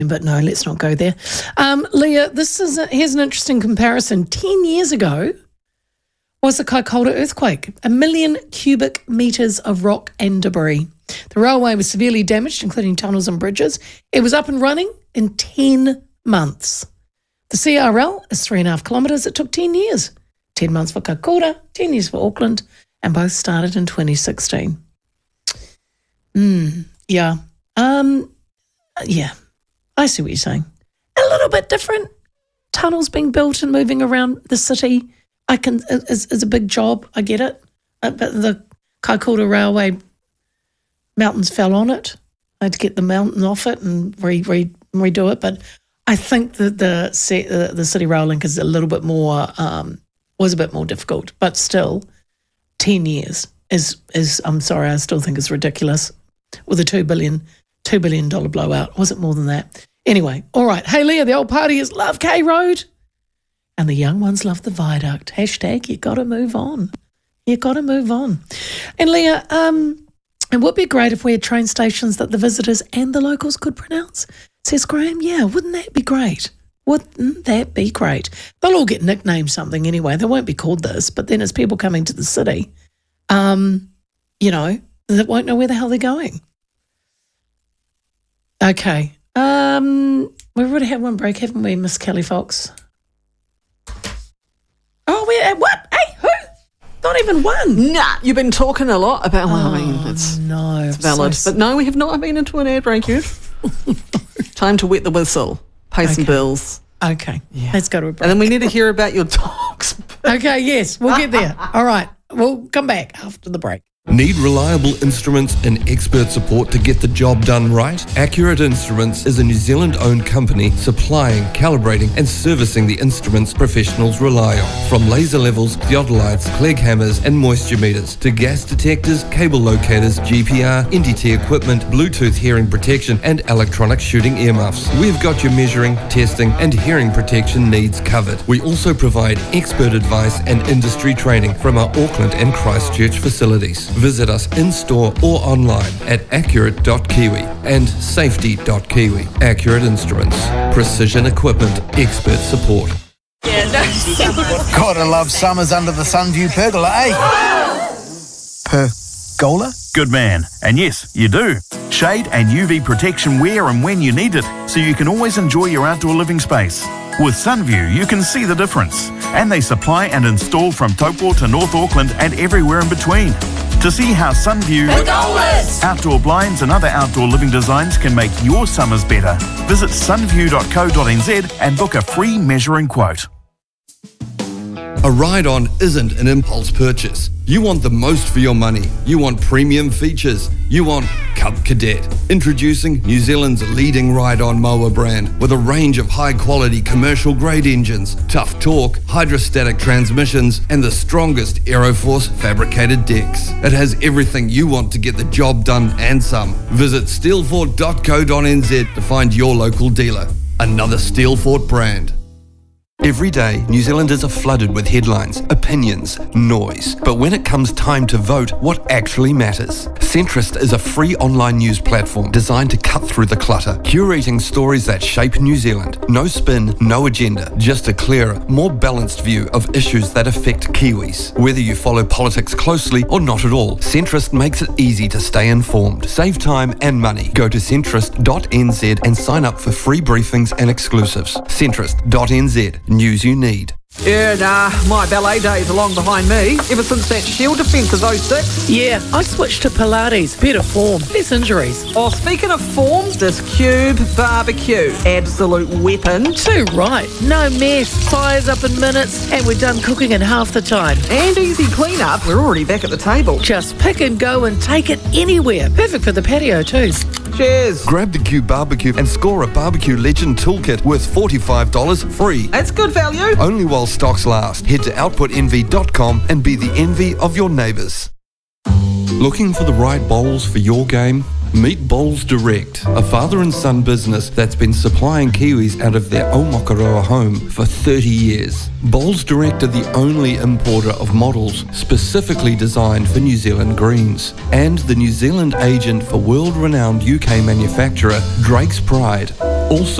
But no, let's not go there. Leah, here's an interesting comparison. 10 years ago was the Kaikoura earthquake, 1 million cubic metres of rock and debris. The railway was severely damaged, including tunnels and bridges. It was up and running in 10 months. The CRL is 3.5 kilometres. It took 10 years. 10 months for Kaikoura, 10 years for Auckland, and both started in 2016. Yeah. Yeah. I see what you're saying. A little bit different. Tunnels being built and moving around the city is a big job. I get it. But the Kaikoura Railway, mountains fell on it. I had to get the mountain off it and redo it. But I think that the City Rail Link is a little bit more, was a bit more difficult. But still, 10 years is I'm sorry, I still think it's ridiculous. With a $2 billion blowout. Was it more than that? Anyway, all right. Hey, Leah, the old partiers love K Road and the young ones love the viaduct. # you got to move on. You got to move on. And Leah, it would be great if we had train stations that the visitors and the locals could pronounce. Says Graham, yeah, wouldn't that be great? Wouldn't that be great? They'll all get nicknamed something anyway. They won't be called this, but then as people coming to the city, they won't know where the hell they're going. Okay. We've already had one break, haven't we, Miss Kelly Fox? Oh, we had what? Hey, who? Not even one. Nah, you've been talking a lot about, it's valid. But no, we have not been into an ad break yet. Time to wet the whistle, pay some bills. Okay, let's go to a break. And then we need to hear about your dogs. Okay, yes, we'll get there. All right, we'll come back after the break. Need reliable instruments and expert support to get the job done right? Accurate Instruments is a New Zealand-owned company supplying, calibrating and servicing the instruments professionals rely on. From laser levels, theodolites, Clegg hammers and moisture meters to gas detectors, cable locators, GPR, NDT equipment, Bluetooth hearing protection and electronic shooting earmuffs. We've got your measuring, testing and hearing protection needs covered. We also provide expert advice and industry training from our Auckland and Christchurch facilities. Visit us in-store or online at accurate.kiwi and safety.kiwi. Accurate Instruments. Precision equipment. Expert support. Gotta love summers under the Sunview pergola, eh? Pergola? Good man. And yes, you do. Shade and UV protection where and when you need it, so you can always enjoy your outdoor living space. With Sunview, you can see the difference. And they supply and install from Taupo to North Auckland and everywhere in between. To see how Sunview outdoor blinds and other outdoor living designs can make your summers better, visit sunview.co.nz and book a free measuring quote. A ride-on isn't an impulse purchase. You want the most for your money. You want premium features. You want Cub Cadet. Introducing New Zealand's leading ride-on mower brand with a range of high-quality commercial-grade engines, tough torque, hydrostatic transmissions, and the strongest Aeroforce fabricated decks. It has everything you want to get the job done and some. Visit steelfort.co.nz to find your local dealer. Another Steelfort brand. Every day, New Zealanders are flooded with headlines, opinions, noise. But when it comes time to vote, what actually matters? Centrist is a free online news platform designed to cut through the clutter, curating stories that shape New Zealand. No spin, no agenda, just a clearer, more balanced view of issues that affect Kiwis. Whether you follow politics closely or not at all, Centrist makes it easy to stay informed. Save time and money. Go to centrist.nz and sign up for free briefings and exclusives. Centrist.nz. News you need. Yeah, nah, my ballet days are long behind me. Ever since that Shield defence of 06. Yeah, I switched to Pilates. Better form, less injuries. Oh, speaking of form, this Cube barbecue. Absolute weapon. Too right. No mess. Fires up in minutes, and we're done cooking in half the time. And easy clean-up. We're already back at the table. Just pick and go and take it anywhere. Perfect for the patio too. Cheers. Grab the Cube barbecue and score a barbecue legend toolkit worth $45 free. That's good value. Only while stocks last. Head to outputenvy.com and be the envy of your neighbours. Looking for the right bowls for your game? Meet Bowls Direct, a father and son business that's been supplying Kiwis out of their Aomakaroa home for 30 years. Bowls Direct are the only importer of models specifically designed for New Zealand greens, and the New Zealand agent for world-renowned UK manufacturer Drake's Pride. Also